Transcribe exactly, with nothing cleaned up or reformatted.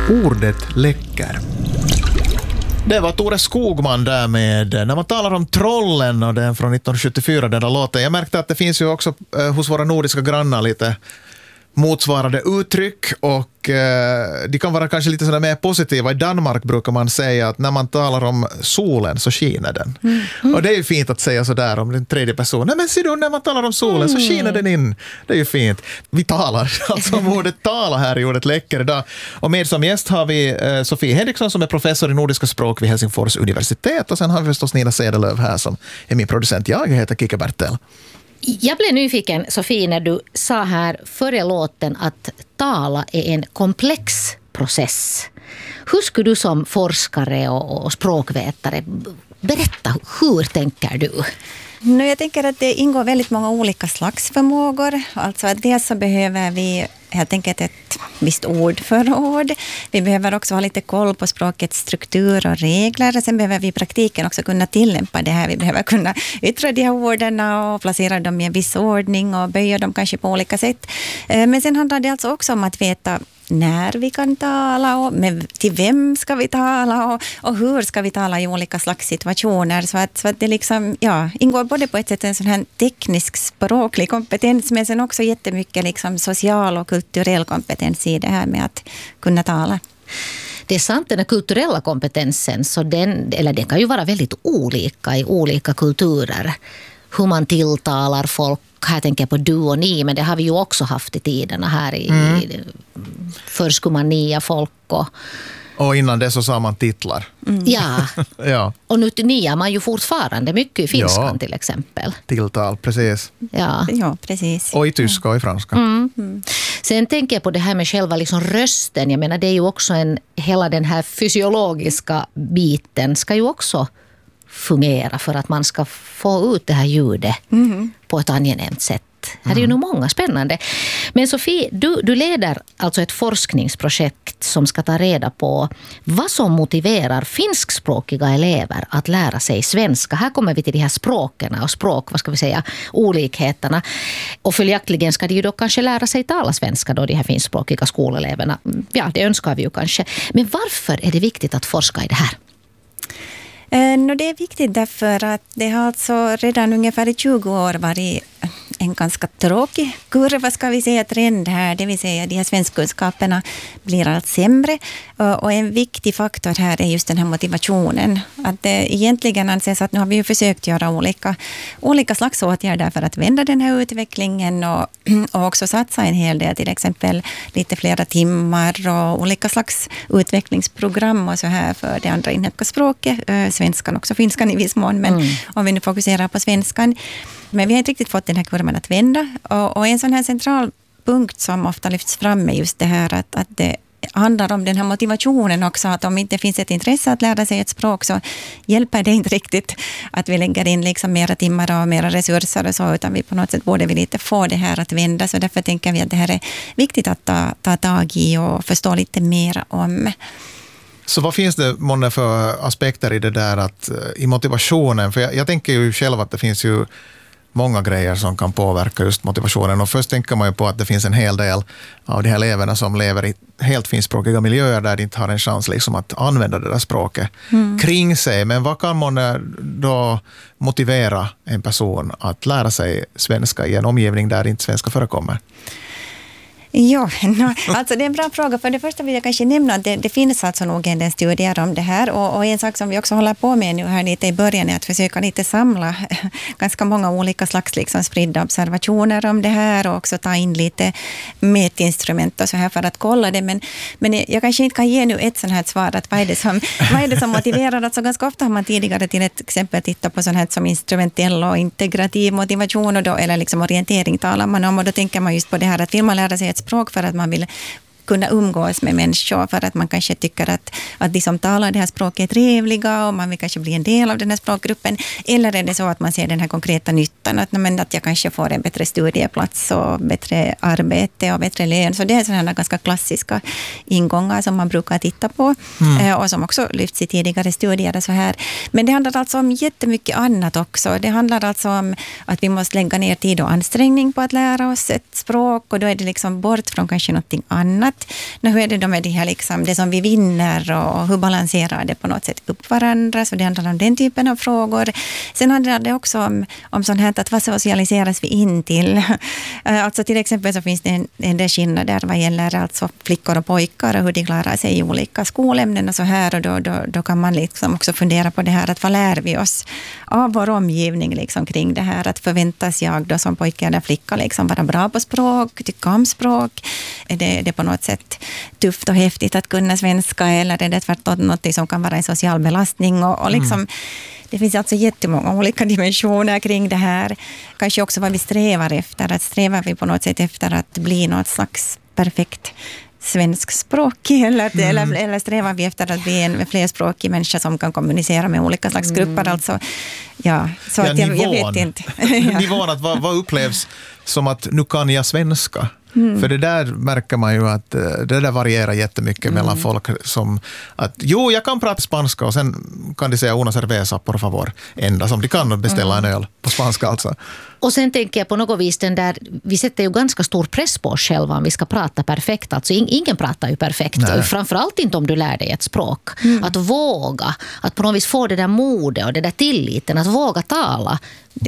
Ordet läcker. Det var Tore Skogman där med När man talar om trollen, och den från nittonhundrasjuttiofyra, den där låten. Jag märkte att det finns ju också eh, hos våra nordiska grannar lite motsvarande uttryck, och eh, de kan vara kanske lite sådär mer positiva. I Danmark brukar man säga att när man talar om solen så skiner den. Mm. Mm. Och det är ju fint att säga sådär om den tredje personen. Nej men ser du, när man talar om solen mm. så skiner den in. Det är ju fint. Vi talar alltså om ordet tala här i ordet läcker idag. Och med som gäst har vi eh, Sofie Henriksson som är professor i nordiska språk vid Helsingfors universitet. Och sen har vi förstås Nina Sedelöv här som är min producent. Jag heter Kike Bertel. Jag blev nyfiken, Sofie, när du sa här före låten att tala är en komplex process. Hur skulle du som forskare och, och språkvetare berätta, hur tänker du? No, jag tänker att det ingår väldigt många olika slags förmågor. Alltså att dels så behöver vi helt enkelt ett visst ordförråd. Vi behöver också ha lite koll på språkets struktur och regler. Sen behöver vi i praktiken också kunna tillämpa det här. Vi behöver kunna yttra de här orden och placera dem i en viss ordning och böja dem kanske på olika sätt. Men sen handlar det alltså också om att veta när vi kan tala och med, till vem ska vi tala och, och hur ska vi tala i olika slags situationer. Så att, så att det liksom, ja, ingår både på ett sätt en sån här teknisk språklig kompetens, men sen också jättemycket liksom social och kulturell kompetens i det här med att kunna tala. Det är sant, den kulturella kompetensen, så den, eller den kan ju vara väldigt olika i olika kulturer. Hur man tilltalar folk, här tänker jag på du och ni, men det har vi ju också haft i tiderna här. I, mm. i, förr skulle man nia folk och... Och innan det så sa man titlar. Mm. Ja. ja, och nu niar man ju fortfarande mycket i finskan ja. till exempel. Tilltal, precis. Ja, ja precis. Och i tyska och i franska. Mm. Mm. Sen tänker jag på det här med själva liksom rösten. Jag menar, det är ju också en, hela den här fysiologiska biten ska ju också fungera för att man ska få ut det här ljudet mm. på ett angenämt sätt. Här är ju nog många spännande. Men Sofie, du, du leder alltså ett forskningsprojekt som ska ta reda på vad som motiverar finskspråkiga elever att lära sig svenska. Här kommer vi till de här språken och språk, vad ska vi säga, olikheterna. Och följaktligen ska de ju då kanske lära sig tala svenska då, de här finskspråkiga skoleleverna. Ja, det önskar vi ju kanske. Men varför är det viktigt att forska i det här? No, det är viktigt därför att det har alltså redan ungefär i tjugo år varit en ganska tråkig kurva, ska vi säga, trend här. Det vill säga, de här svenskkunskaperna blir allt sämre. Och en viktig faktor här är just den här motivationen. Att det egentligen anses att nu har vi ju försökt göra olika, olika slags åtgärder för att vända den här utvecklingen och, och också satsa en hel del, till exempel lite flera timmar och olika slags utvecklingsprogram och så här för det andra inhemska språket. Svenskan också, finskan i viss mån, men mm. om vi nu fokuserar på svenskan. Men vi har inte riktigt fått den här kurvan att vända. Och, och en sån här central punkt som ofta lyfts fram är just det här att, att det handlar om den här motivationen också. Att om det inte finns ett intresse att lära sig ett språk så hjälper det inte riktigt att vi lägger in liksom mera timmar och mera resurser och så, utan vi på något sätt borde vi lite få det här att vända. Så därför tänker vi att det här är viktigt att ta, ta tag i och förstå lite mer om. Så vad finns det månne för aspekter i det där att, i motivationen? För jag, jag tänker ju själv att det finns ju många grejer som kan påverka just motivationen. Och först tänker man ju på att det finns en hel del av de här eleverna som lever i helt finskspråkiga miljöer där de inte har en chans liksom att använda det där språket mm. kring sig. Men vad kan man då motivera en person att lära sig svenska i en omgivning där inte svenska förekommer? Ja, no, alltså det är en bra fråga. För det första vill jag kanske nämna att det, det finns alltså nog en del studier om det här. Och, och en sak som vi också håller på med nu här lite i början är att försöka lite samla ganska många olika slags liksom spridda observationer om det här och också ta in lite mätinstrument och så här för att kolla det. Men, men jag kanske inte kan ge nu ett sånt här svar att vad är det som, vad är det som motiverar. Alltså ganska ofta har man tidigare till ett exempel tittat på sånt här som instrumentell och integrativ motivation och då, eller liksom orientering talar man om, och då tänker man just på det här att vill man lära sig ett språk för att man vill kunna umgås med människor, för att man kanske tycker att, att de som talar det här språket är trevliga och man vill kanske bli en del av den här språkgruppen, eller är det så att man ser den här konkreta nyttan utan att, men att jag kanske får en bättre studieplats och bättre arbete och bättre lön. Så det är sådana ganska klassiska ingångar som man brukar titta på mm. och som också lyfts i tidigare studier. Och så här. Men det handlar alltså om jättemycket annat också. Det handlar alltså om att vi måste lägga ner tid och ansträngning på att lära oss ett språk, och då är det liksom bort från kanske någonting annat. Nu hur är det då med det här liksom, det som vi vinner, och hur balanserar det på något sätt upp varandra, så det handlar om den typen av frågor. Sen handlar det också om, om sånt här att vad socialiseras vi in till. Alltså till exempel så finns det en, en del skillnader vad gäller alltså flickor och pojkar och hur de klarar sig i olika skolämnen och så här, och då, då, då kan man liksom också fundera på det här att vad lär vi oss av vår omgivning liksom kring det här, att förväntas jag då som pojke eller flicka liksom vara bra på språk, tycka om språk, är det, är det på något sätt tufft och häftigt att kunna svenska, eller är det tvärtom något som kan vara en social belastning, och, och liksom mm. det finns alltså jättemånga olika dimensioner kring det här. Kanske också vad vi strävar efter, att strävar vi på något sätt efter att bli något slags perfekt svenskspråkig, eller, mm. eller, eller strävar vi efter att bli en flerspråkig människa som kan kommunicera med olika slags grupper. Mm. Alltså, ja, så ja, att jag, nivån, jag vet inte. ja. Nivån att vad, vad upplevs som att nu kan jag svenska? Mm. För det där märker man ju att det där varierar jättemycket mm. mellan folk som att jo, jag kan prata spanska, och sen kan de säga una cerveza por favor, enda som de kan beställa mm. en öl på spanska alltså. Och sen tänker jag på något vis den där, vi sätter ju ganska stor press på oss själva om vi ska prata perfekt. Alltså ingen pratar ju perfekt. Nej. Framförallt inte om du lär dig ett språk. Mm. Att våga, att på något vis få det där modet och det där tilliten, att våga tala.